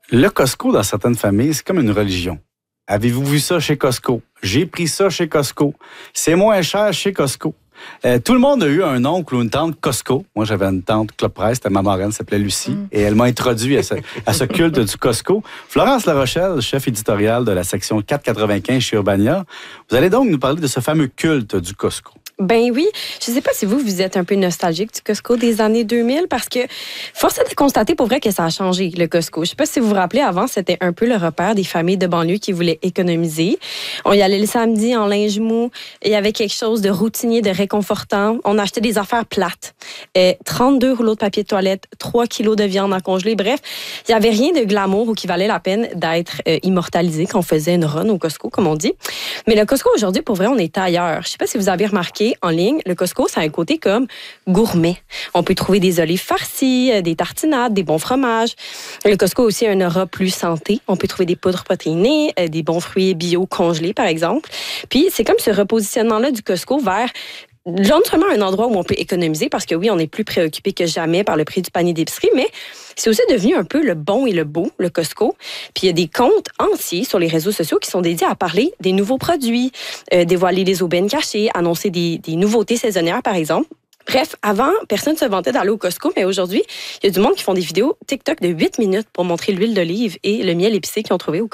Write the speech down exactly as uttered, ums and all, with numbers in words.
Le Costco, dans certaines familles, c'est comme une religion. Avez-vous vu ça chez Costco? J'ai pris ça chez Costco. C'est moins cher chez Costco. Euh, tout le monde a eu un oncle ou une tante Costco. Moi, j'avais une tante Club Presse, c'était ma marraine, elle s'appelait Lucie, mm. et elle m'a introduit à ce, à ce culte du Costco. Florence Larochelle, chef éditoriale de la section quatre cent quatre-vingt-quinze chez Urbania, vous allez donc nous parler de ce fameux culte du Costco. Ben oui. Je ne sais pas si vous, vous êtes un peu nostalgique du Costco des années deux mille, parce que force est de constater pour vrai que ça a changé, le Costco. Je ne sais pas si vous vous rappelez, avant, c'était un peu le repère des familles de banlieue qui voulaient économiser. On y allait le samedi en linge mou. Il y avait quelque chose de routinier, de réconfortant. On achetait des affaires plates. Et trente-deux rouleaux de papier de toilette, trois kilos de viande à congeler. Bref, il n'y avait rien de glamour ou qui valait la peine d'être euh, immortalisé quand on faisait une run au Costco, comme on dit. Mais le Costco, aujourd'hui, pour vrai, on est ailleurs. Je ne sais pas si vous avez remarqué, en ligne, le Costco, ça a un côté comme gourmet. On peut trouver des olives farcies, des tartinades, des bons fromages. Le Costco a aussi un aura plus santé. On peut trouver des poudres protéinées, des bons fruits bio congelés, par exemple. Puis, c'est comme ce repositionnement-là du Costco vers non seulement un endroit où on peut économiser, parce que oui, on est plus préoccupé que jamais par le prix du panier d'épicerie, mais c'est aussi devenu un peu le bon et le beau, le Costco. Puis il y a des comptes entiers sur les réseaux sociaux qui sont dédiés à parler des nouveaux produits, euh, dévoiler les aubaines cachées, annoncer des, des nouveautés saisonnières, par exemple. Bref, avant, personne ne se vantait d'aller au Costco, mais aujourd'hui, il y a du monde qui font des vidéos TikTok de huit minutes pour montrer l'huile d'olive et le miel épicé qu'ils ont trouvé au